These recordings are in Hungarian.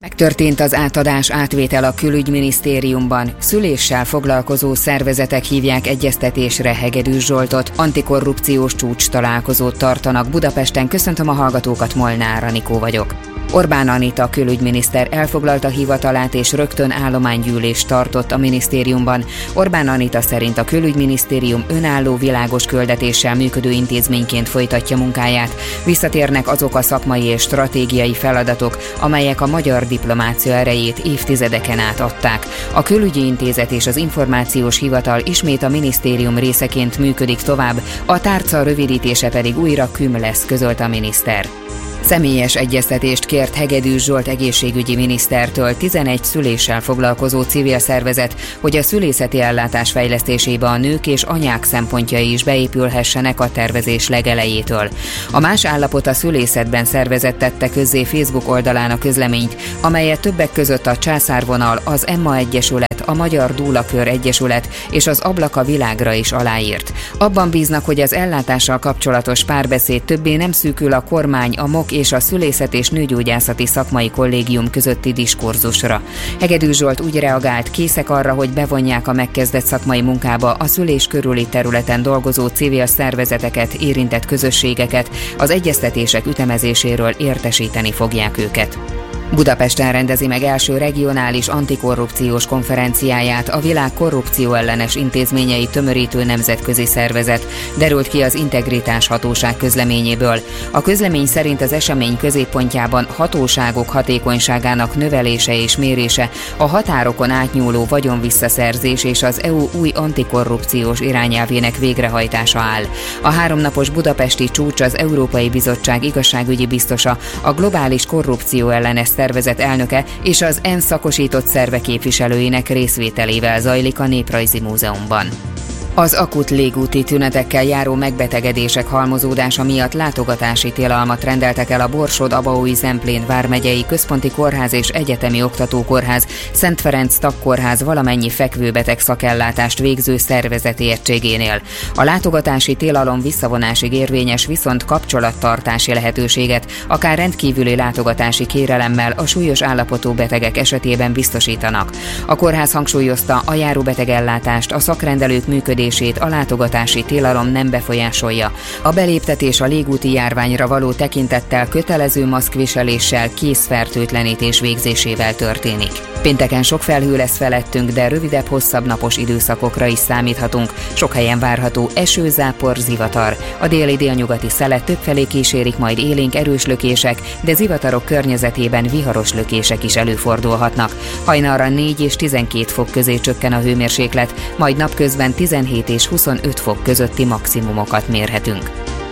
Megtörtént az átadás-átvétel a Külügyminisztériumban. Szüléssel foglalkozó szervezetek hívják egyeztetésre Hegedűs Zsoltot. Antikorrupciós csúcs találkozót tartanak Budapesten. Köszöntöm a hallgatókat, Molnár Anikó vagyok. Orbán Anita külügyminiszter elfoglalta hivatalát és rögtön állománygyűlést tartott a minisztériumban. Orbán Anita szerint a külügyminisztérium önálló, világos küldetéssel működő intézményként folytatja munkáját. Visszatérnek azok a szakmai és stratégiai feladatok, amelyek a magyar diplomácia erejét évtizedeken át adták. A Külügyi Intézet és az Információs Hivatal ismét a minisztérium részeként működik tovább, a tárca rövidítése pedig újra KÜM lesz, közölte a miniszter. Személyes egyeztetést kért Hegedűs Zsolt egészségügyi minisztertől 11 szüléssel foglalkozó civil szervezet, hogy a szülészeti ellátás fejlesztésébe a nők és anyák szempontjai is beépülhessenek a tervezés legelejétől. A Más állapot a szülészetben szervezet tette közzé Facebook oldalán a közleményt, amelyet többek között a Császárvonal, az Emma Egyesület, a Magyar Dúlakör Egyesület és az Ablak a világra is aláírt. Abban bíznak, hogy az ellátással kapcsolatos párbeszéd többé nem szűkül a kormány, a MOK és a Szülészet és Nőgyógyászati Szakmai Kollégium közötti diskurzusra. Hegedűs Zsolt úgy reagált, készek arra, hogy bevonják a megkezdett szakmai munkába a szülés körüli területen dolgozó civil szervezeteket, érintett közösségeket, az egyeztetések ütemezéséről értesíteni fogják őket. Budapesten rendezi meg első regionális antikorrupciós konferenciáját a világ korrupcióellenes intézményei tömörítő nemzetközi szervezet, derült ki az Integritás Hatóság közleményéből. A közlemény szerint az esemény középpontjában hatóságok hatékonyságának növelése és mérése, a határokon átnyúló vagyonvisszaszerzés és az EU új antikorrupciós irányelvének végrehajtása áll. A 3 napos budapesti csúcs az Európai Bizottság igazságügyi biztosa, a globális korrupcióellenes szervezet elnöke és az ENSZ szakosított szerve képviselőinek részvételével zajlik a Néprajzi Múzeumban. Az akut légúti tünetekkel járó megbetegedések halmozódása miatt látogatási tilalmat rendeltek el a Borsod-Abaúj-Zemplén vármegyei Központi Kórház és Egyetemi Oktatókórház, Szent Ferenc Tagkórház valamennyi fekvőbeteg szakellátást végző szervezeti egységénél. A látogatási tilalom visszavonásig érvényes, viszont kapcsolattartási lehetőséget, akár rendkívüli látogatási kérelemmel a súlyos állapotú betegek esetében biztosítanak. A kórház hangsúlyozta, a járóbetegellátást, a szakrendelők működését a látogatási tilalom nem befolyásolja. A beléptetés a légúti járványra való tekintettel kötelező maszkviseléssel, kézfertőtlenítés végzésével történik. Pénteken sok felhő lesz felettünk, de rövidebb, hosszabb napos időszakokra is számíthatunk. Sok helyen várható eső, zápor, zivatar. A déli-délnyugati szelet többfelé kísérik majd élénk erős lökések, de zivatarok környezetében viharos lökések is előfordulhatnak. Hajnalra 4 és 12 fok közé csökken a hőmérséklet, majd napközben 17 és 25 fok közötti maximumokat mérhetünk.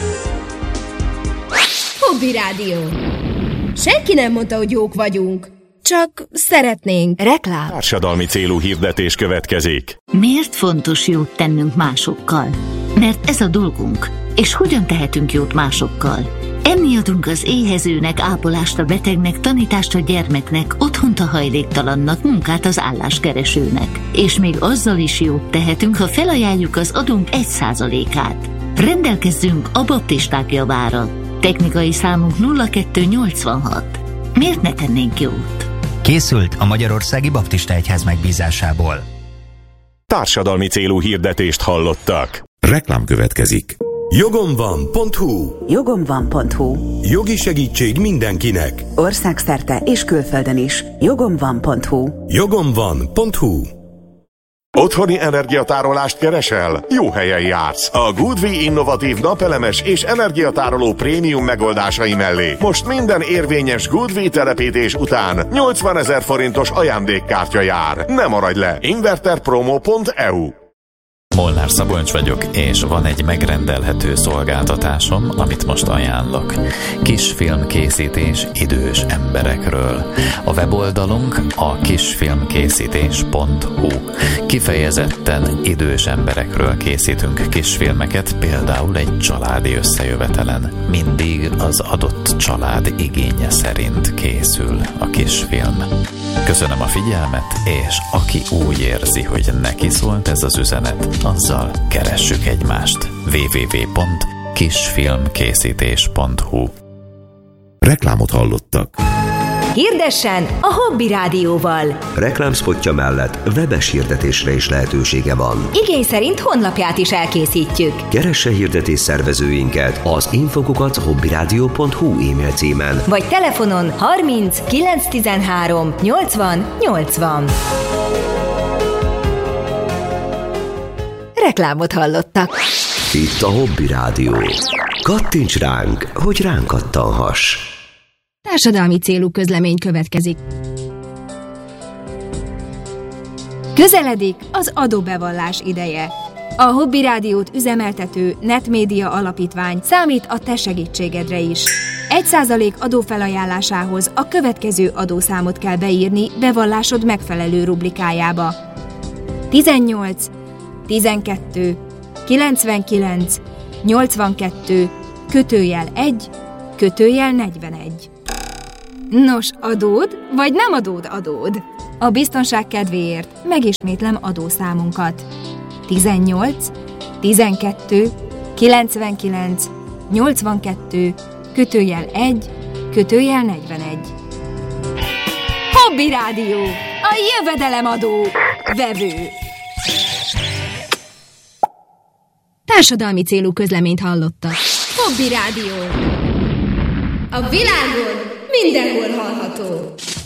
Hobby Rádió. Senki nem mondta, hogy jók vagyunk. Csak szeretnénk. Reklám. Társadalmi célú hirdetés következik. Miért fontos jót tennünk másokkal? Mert ez a dolgunk. És hogyan tehetünk jót másokkal? Enni adunk az éhezőnek, ápolást a betegnek, tanítást a gyermeknek, otthont a hajléktalannak, munkát az álláskeresőnek. És még azzal is jót tehetünk, ha felajánljuk az adunk 1%-át. Rendelkezzünk a baptisták javára. Technikai számunk 0286. Miért ne tennénk jót? Készült a Magyarországi Baptista Egyház megbízásából. Társadalmi célú hirdetést hallottak. Reklám következik. Jogomvan.hu. Jogomvan.hu. Jogi segítség mindenkinek. Országszerte és külföldön is. Jogomvan.hu. Jogomvan.hu. Otthoni energiatárolást keresel? Jó helyen jársz. A Goodwi innovatív napelemes és energiatároló prémium megoldásai mellé most minden érvényes Goodwi telepítés után 80 000 forintos ajándékkártya jár. Ne maradj le! Inverterpromo.eu. Molnár Szabolcs vagyok, és van egy megrendelhető szolgáltatásom, amit most ajánlok. Kisfilmkészítés idős emberekről. A weboldalunk a kisfilmkészítés.hu. Kifejezetten idős emberekről készítünk kisfilmeket, például egy családi összejövetelen. Mindig az adott család igénye szerint készül a kisfilm. Köszönöm a figyelmet, és aki úgy érzi, hogy neki szólt ez az üzenet, azzal keressük egymást. www.kisfilmkészítés.hu. Reklámot hallottak. Hirdessen a Hobby Rádióval. Reklámszpotja mellett webes hirdetésre is lehetősége van. Igény szerint honlapját is elkészítjük. Keresse hirdetés szervezőinket az info@hobbyradio.hu e-mail címen. Vagy telefonon 30 913 80 80. Reklámot hallottak. Itt a Hobby Rádió. Kattints ránk, hogy ránk kattanhass. Társadalmi célú közlemény következik. Közeledik az adóbevallás ideje. A Hobby Rádiót üzemeltető Netmédia Alapítvány számít a te segítségedre is. 1% adófelajánlásához a következő adószámot kell beírni bevallásod megfelelő rubrikájába. 18 12 99 82 /1 /41. Nos, adód, vagy nem adód? A biztonság kedvéért megismétlem adószámunkat. 18 12 99 82 /1 /41. Hobby Rádió, a jövedelemadó vevő. Társadalmi célú közleményt hallottak. Hobby Rádió. A világon mindenhol hallható.